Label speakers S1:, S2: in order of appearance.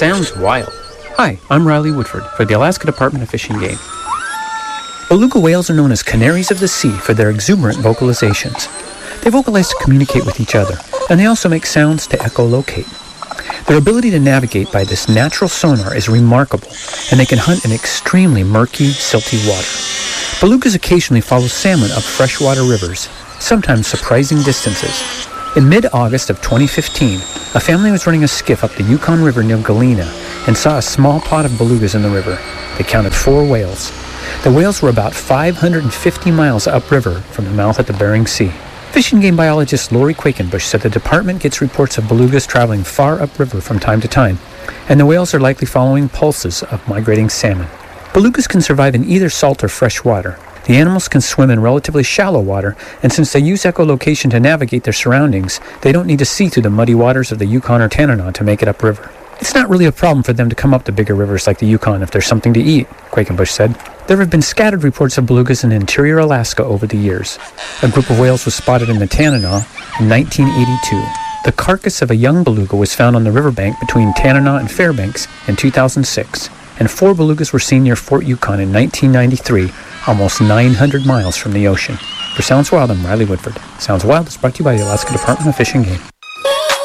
S1: Sounds wild. Hi, I'm Riley Woodford for the Alaska Department of Fish and Game. Beluga whales are known as canaries of the sea for their exuberant vocalizations. They vocalize to communicate with each other, and they also make sounds to echolocate. Their ability to navigate by this natural sonar is remarkable, and they can hunt in extremely murky, silty water. Belugas occasionally follow salmon up freshwater rivers, sometimes surprising distances. In mid-August of 2015, a family was running a skiff up the Yukon River near Galena and saw a small pod of belugas in the river. They counted 4 whales. The whales were about 550 miles upriver from the mouth of the Bering Sea. Fish and Game biologist Lori Quakenbush said the department gets reports of belugas traveling far upriver from time to time, and the whales are likely following pulses of migrating salmon. Belugas can survive in either salt or fresh water. The animals can swim in relatively shallow water, and since they use echolocation to navigate their surroundings, they don't need to see through the muddy waters of the Yukon or Tanana to make it upriver. It's not really a problem for them to come up the bigger rivers like the Yukon if there's something to eat, Quakenbush said. There have been scattered reports of belugas in interior Alaska over the years. A group of whales was spotted in the Tanana in 1982. The carcass of a young beluga was found on the riverbank between Tanana and Fairbanks in 2006, and 4 belugas were seen near Fort Yukon in 1993, almost 900 miles from the ocean. For Sounds Wild, I'm Riley Woodford. Sounds Wild is brought to you by the Alaska Department of Fish and Game.